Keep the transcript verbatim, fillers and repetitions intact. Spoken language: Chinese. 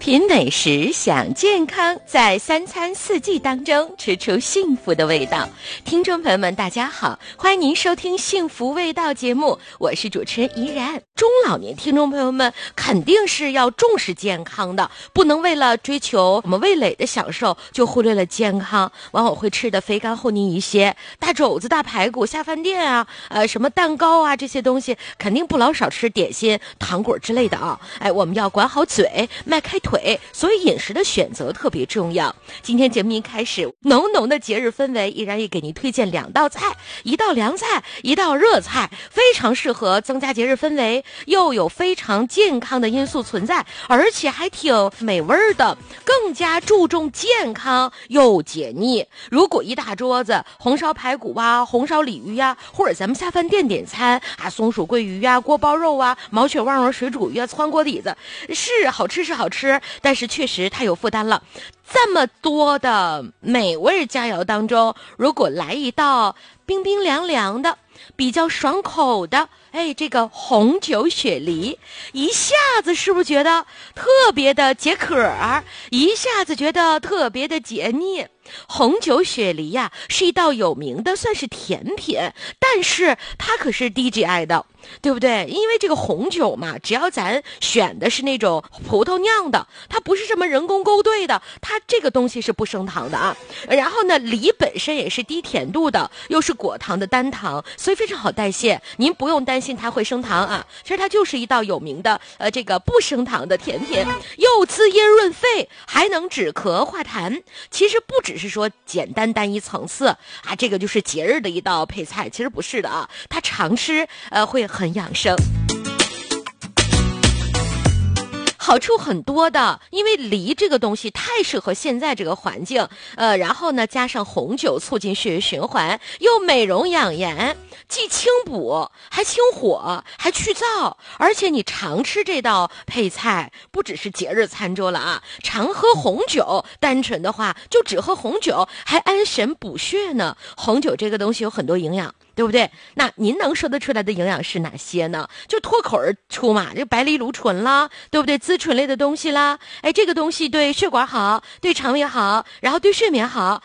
品美食，享健康，在三餐四季当中吃出幸福的味道。听众朋友们大家好，欢迎您收听幸福味道节目，我是主持人怡然。中老年听众朋友们肯定是要重视健康的，不能为了追求我们味蕾的享受就忽略了健康，往往会吃的肥甘厚腻一些，大肘子大排骨下饭店啊，呃什么蛋糕啊，这些东西肯定不老少吃点心糖果之类的啊。哎，我们要管好嘴，迈开腿，所以饮食的选择特别重要。今天节目一开始，浓浓的节日氛围，依然也给您推荐两道菜，一道凉菜，一道热菜，非常适合增加节日氛围，又有非常健康的因素存在，而且还挺美味的，更加注重健康又解腻。如果一大桌子红烧排骨啊，红烧鲤鱼呀、啊，或者咱们下饭店点餐啊，松鼠桂鱼啊，锅包肉啊，毛血旺儿水煮鱼啊，窜锅底子，是好吃是好吃，但是确实太有负担了。这么多的美味佳肴当中，如果来一道冰冰凉凉的比较爽口的，哎，这个红酒雪梨，一下子是不是觉得特别的解渴儿，一下子觉得特别的解腻。红酒雪梨呀、啊、是一道有名的算是甜品，但是它可是低 G I 的，对不对？因为这个红酒嘛，只要咱选的是那种葡萄酿的，它不是什么人工勾兑的，它这个东西是不升糖的啊。然后呢，梨本身也是低甜度的，又是果糖的单糖，所以非常好代谢，您不用担心它会升糖啊。其实它就是一道有名的呃这个不升糖的甜品，又滋阴润肺，还能止咳化痰。其实不只是说简单单一层次啊，这个就是节日的一道配菜，其实不是的啊，它常吃呃会很养生。好处很多的，因为梨这个东西太适合现在这个环境，呃，然后呢加上红酒促进血液循环，又美容养颜，既清补还清火还去燥，而且你常吃这道配菜，不只是节日餐桌了啊，常喝红酒，单纯的话就只喝红酒，还安神补血呢。红酒这个东西有很多营养，对不对？那您能说得出来的营养是哪些呢？就脱口而出嘛，这白藜芦醇啦，对不对？滋醇类的东西啦，哎，这个东西对血管好，对肠胃好，然后对睡眠好，